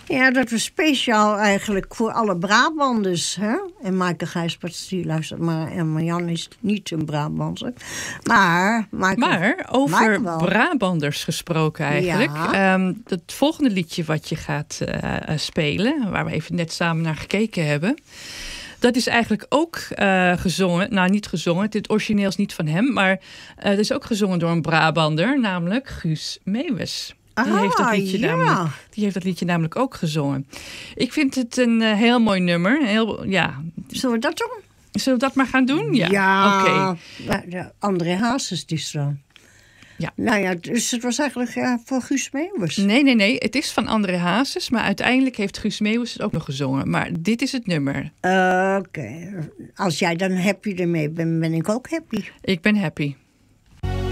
Ja, dat was speciaal eigenlijk voor alle Brabanders. Hè? En Maaike Gijsperts, die luistert maar. En Marjan is niet een Brabantse. Maar over Brabanders gesproken eigenlijk. Ja. Het volgende liedje wat je gaat spelen, waar we even net samen naar gekeken hebben, dat is eigenlijk ook gezongen. Nou, niet gezongen. Het origineel is niet van hem. Maar het is ook gezongen door een Brabander. Namelijk Guus Meeuwis. Die heeft dat liedje namelijk ook gezongen. Ik vind het een heel mooi nummer. Zullen we dat doen? Zullen we dat maar gaan doen? Ja. Oké. André Hazes is dan. Ja. Nou ja, dus het was eigenlijk voor Guus Meeuwis. Nee. Het is van André Hazes. Maar uiteindelijk heeft Guus Meeuwis het ook nog gezongen. Maar dit is het nummer. Oké. Als jij dan happy ermee bent, ben ik ook happy. Ik ben happy.